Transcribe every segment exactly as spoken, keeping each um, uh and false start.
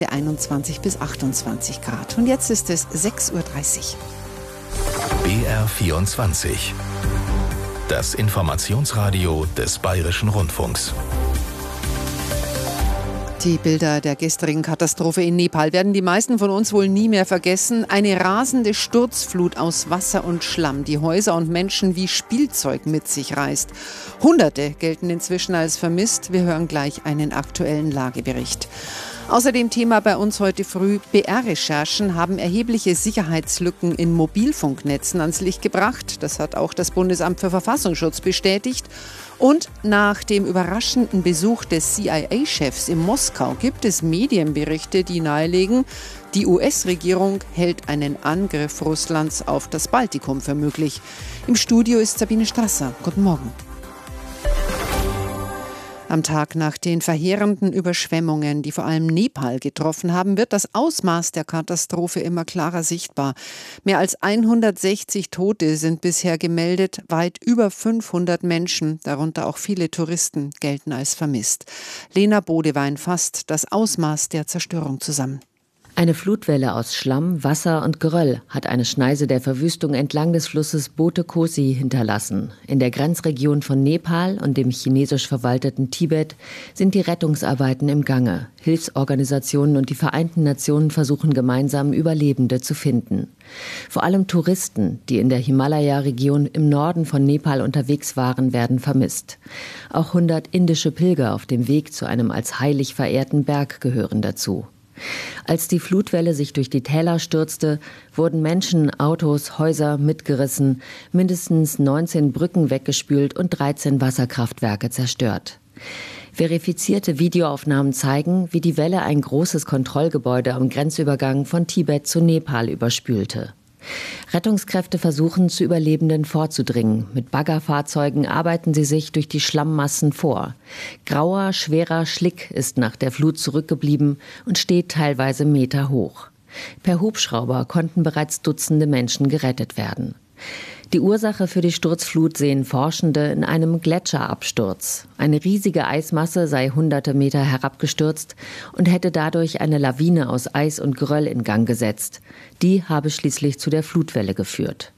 einundzwanzig bis achtundzwanzig Grad. Und jetzt ist es sechs Uhr dreißig. B R vierundzwanzig. Das Informationsradio des Bayerischen Rundfunks. Die Bilder der gestrigen Katastrophe in Nepal werden die meisten von uns wohl nie mehr vergessen. Eine rasende Sturzflut aus Wasser und Schlamm, die Häuser und Menschen wie Spielzeug mit sich reißt. Hunderte gelten inzwischen als vermisst. Wir hören gleich einen aktuellen Lagebericht. Außerdem Thema bei uns heute früh: B R-Recherchen haben erhebliche Sicherheitslücken in Mobilfunknetzen ans Licht gebracht. Das hat auch das Bundesamt für Verfassungsschutz bestätigt. Und nach dem überraschenden Besuch des C I A-Chefs in Moskau gibt es Medienberichte, die nahelegen, die U S-Regierung hält einen Angriff Russlands auf das Baltikum für möglich. Im Studio ist Sabine Strasser. Guten Morgen. Am Tag nach den verheerenden Überschwemmungen, die vor allem Nepal getroffen haben, wird das Ausmaß der Katastrophe immer klarer sichtbar. Mehr als hundertsechzig Tote sind bisher gemeldet, weit über fünfhundert Menschen, darunter auch viele Touristen, gelten als vermisst. Lena Bodewein fasst das Ausmaß der Zerstörung zusammen. Eine Flutwelle aus Schlamm, Wasser und Geröll hat eine Schneise der Verwüstung entlang des Flusses Bote Kosi hinterlassen. In der Grenzregion von Nepal und dem chinesisch verwalteten Tibet sind die Rettungsarbeiten im Gange. Hilfsorganisationen und die Vereinten Nationen versuchen gemeinsam, Überlebende zu finden. Vor allem Touristen, die in der Himalaya-Region im Norden von Nepal unterwegs waren, werden vermisst. Auch hundert indische Pilger auf dem Weg zu einem als heilig verehrten Berg gehören dazu. Als die Flutwelle sich durch die Täler stürzte, wurden Menschen, Autos, Häuser mitgerissen, mindestens neunzehn Brücken weggespült und dreizehn Wasserkraftwerke zerstört. Verifizierte Videoaufnahmen zeigen, wie die Welle ein großes Kontrollgebäude am Grenzübergang von Tibet zu Nepal überspülte. Rettungskräfte versuchen, zu Überlebenden vorzudringen. Mit Baggerfahrzeugen arbeiten sie sich durch die Schlammmassen vor. Grauer, schwerer Schlick ist nach der Flut zurückgeblieben und steht teilweise Meter hoch. Per Hubschrauber konnten bereits Dutzende Menschen gerettet werden. Die Ursache für die Sturzflut sehen Forschende in einem Gletscherabsturz. Eine riesige Eismasse sei hunderte Meter herabgestürzt und hätte dadurch eine Lawine aus Eis und Geröll in Gang gesetzt. Die habe schließlich zu der Flutwelle geführt.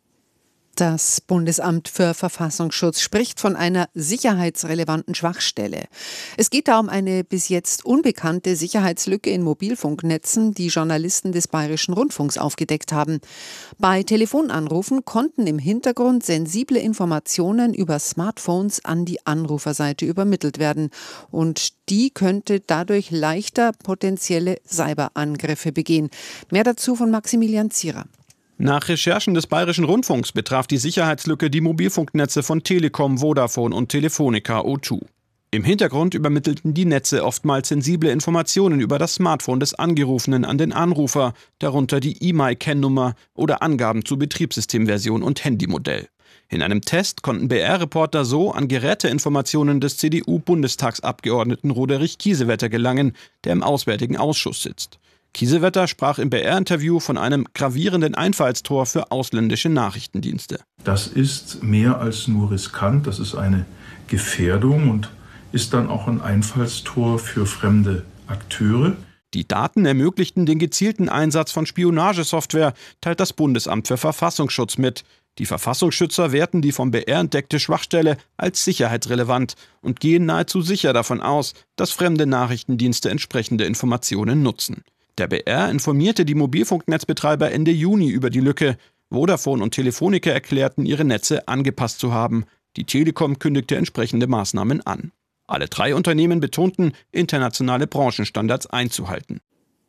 Das Bundesamt für Verfassungsschutz spricht von einer sicherheitsrelevanten Schwachstelle. Es geht da um eine bis jetzt unbekannte Sicherheitslücke in Mobilfunknetzen, die Journalisten des Bayerischen Rundfunks aufgedeckt haben. Bei Telefonanrufen konnten im Hintergrund sensible Informationen über Smartphones an die Anruferseite übermittelt werden. Und die könnte dadurch leichter potenzielle Cyberangriffe begehen. Mehr dazu von Maximilian Zierer. Nach Recherchen des Bayerischen Rundfunks betraf die Sicherheitslücke die Mobilfunknetze von Telekom, Vodafone und Telefonica O zwei. Im Hintergrund übermittelten die Netze oftmals sensible Informationen über das Smartphone des Angerufenen an den Anrufer, darunter die E M I I-Kennnummer oder Angaben zu Betriebssystemversion und Handymodell. In einem Test konnten B R-Reporter so an Geräteinformationen des C D U-Bundestagsabgeordneten Roderich Kiesewetter gelangen, der im Auswärtigen Ausschuss sitzt. Kiesewetter sprach im B R-Interview von einem gravierenden Einfallstor für ausländische Nachrichtendienste. Das ist mehr als nur riskant, das ist eine Gefährdung und ist dann auch ein Einfallstor für fremde Akteure. Die Daten ermöglichten den gezielten Einsatz von Spionagesoftware, teilt das Bundesamt für Verfassungsschutz mit. Die Verfassungsschützer werten die vom B R entdeckte Schwachstelle als sicherheitsrelevant und gehen nahezu sicher davon aus, dass fremde Nachrichtendienste entsprechende Informationen nutzen. Der B R informierte die Mobilfunknetzbetreiber Ende Juni über die Lücke. Vodafone und Telefonica erklärten, ihre Netze angepasst zu haben. Die Telekom kündigte entsprechende Maßnahmen an. Alle drei Unternehmen betonten, internationale Branchenstandards einzuhalten.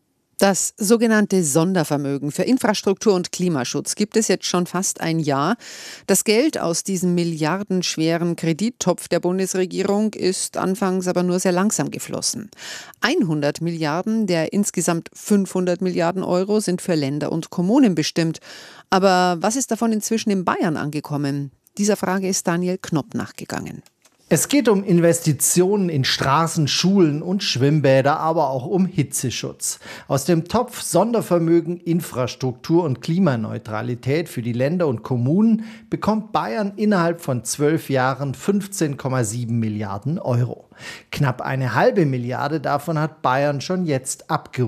Das sogenannte Sondervermögen für Infrastruktur und Klimaschutz gibt es jetzt schon fast ein Jahr. Das Geld aus diesem milliardenschweren Kredittopf der Bundesregierung ist anfangs aber nur sehr langsam geflossen. hundert Milliarden der insgesamt fünfhundert Milliarden Euro sind für Länder und Kommunen bestimmt. Aber was ist davon inzwischen in Bayern angekommen? Dieser Frage ist Daniel Knopp nachgegangen. Es geht um Investitionen in Straßen, Schulen und Schwimmbäder, aber auch um Hitzeschutz. Aus dem Topf Sondervermögen, Infrastruktur und Klimaneutralität für die Länder und Kommunen bekommt Bayern innerhalb von zwölf Jahren fünfzehn Komma sieben Milliarden Euro. Knapp eine halbe Milliarde davon hat Bayern schon jetzt abgerufen.